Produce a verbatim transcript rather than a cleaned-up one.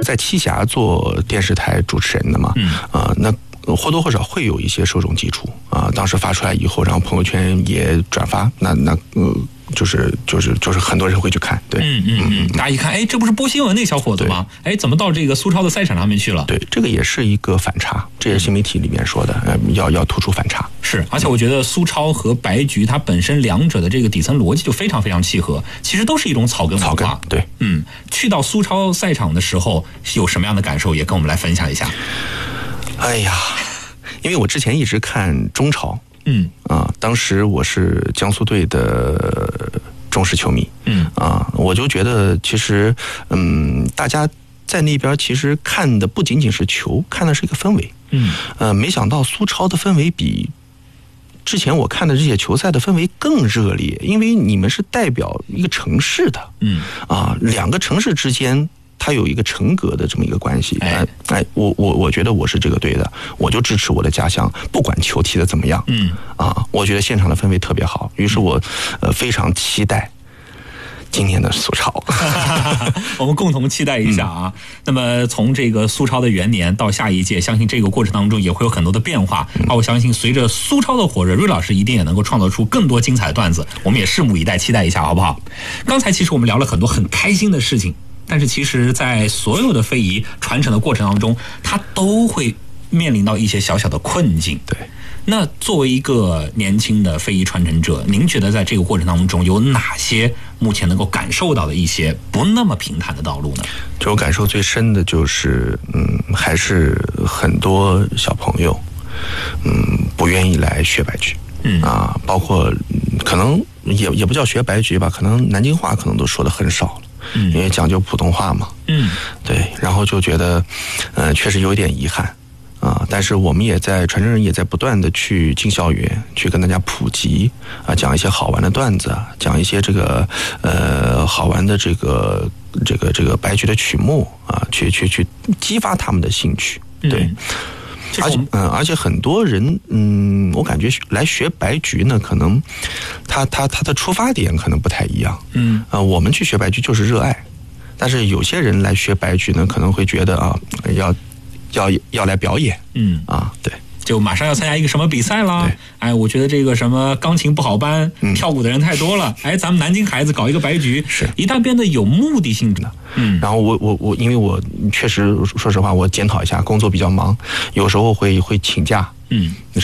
在栖霞做电视台主持人的嘛，嗯啊、呃，那或多或少会有一些受众基础啊、呃。当时发出来以后，然后朋友圈也转发，那那呃。就是就是就是很多人会去看，对， 嗯嗯嗯，大家一看，哎，这不是播新闻那个小伙子吗？哎，怎么到这个苏超的赛场上面去了？ 对，这个也是一个反差，这也是新媒体里面说的，呃，要要突出反差。 是，而且我觉得苏超和白菊它本身两者的这个底层逻辑就非常非常契合，其实都是一种草根文化。 草根，对， 嗯，去到苏超赛场的时候有什么样的感受，也跟我们来分享一下。 哎呀，因为我之前一直看中超。 嗯啊，当时我是江苏队的忠实球迷，嗯啊，我就觉得其实，嗯，大家在那边其实看的不仅仅是球，看的是一个氛围，嗯，呃，没想到苏超的氛围比之前我看的这些球赛的氛围更热烈，因为你们是代表一个城市的，嗯啊，两个城市之间。它有一个城隔的这么一个关系，哎哎，我我我觉得我是这个队的，我就支持我的家乡，不管球踢得怎么样，嗯啊，我觉得现场的氛围特别好，于是我呃非常期待今年的苏超。 我们共同期待一下啊。嗯、那么从这个苏超的元年到下一届，相信这个过程当中也会有很多的变化。嗯、啊，我相信随着苏超的火热，瑞老师一定也能够创造出更多精彩的段子，我们也拭目以待，期待一下，好不好？刚才其实我们聊了很多很开心的事情。但是其实在所有的非遗传承的过程当中，它都会面临到一些小小的困境。 对， 那作为一个年轻的非遗传承者，您觉得在这个过程当中有哪些目前能够感受到的一些不那么平坦的道路呢？ 就我感受最深的就是，嗯，还是很多小朋友，嗯，不愿意来学白菊。嗯啊，包括可能也也不叫学白菊吧，可能南京话可能都说的很少了。嗯，因为讲究普通话嘛，嗯，对，然后就觉得，呃，确实有点遗憾啊。但是我们也在传承人也在不断的去进校园，去跟大家普及啊，讲一些好玩的段子，讲一些这个呃好玩的这个这个这个白菊的曲目啊，去去去激发他们的兴趣，对。嗯而且，嗯，而且很多人，嗯，我感觉来学白菊呢，可能他他他的出发点可能不太一样，嗯，啊、呃，我们去学白菊就是热爱，但是有些人来学白菊呢，可能会觉得啊，要要要来表演，嗯，啊，对。 就马上要参加一个什么比赛啦？哎，我觉得这个什么钢琴不好搬，嗯、跳舞的人太多了。哎，咱们南京孩子搞一个白菊， 是一旦变得有目的性的。 嗯，然后我我我，因为我确实说实话，我检讨一下，工作比较忙，有时候会会请假。嗯。